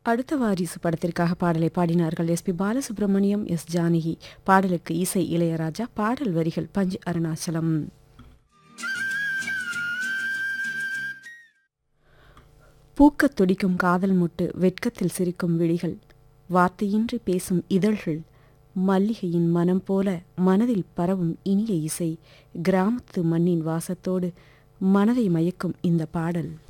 அடுத்த வாரிசு படத்திற்காக பாடலை பாடினார்கள் எஸ்பி பாலசுப்ரமணியம், எஸ் ஜானகி. பாடலுக்கு இசை இளையராஜா, பாடல் வரிகள் பஞ்சு அருணாச்சலம். பூக்கத் துடிக்கும் காதல் முட்டு, வெட்கத்தில் சிரிக்கும் விழிகள், வார்த்தையின்றி பேசும் இதழ்கள், மல்லிகையின் மனம் போல மனதில் பரவும் இனிய இசை, கிராமத்து மண்ணின் வாசத்தோடு மனதை மயக்கும் இந்த பாடல்.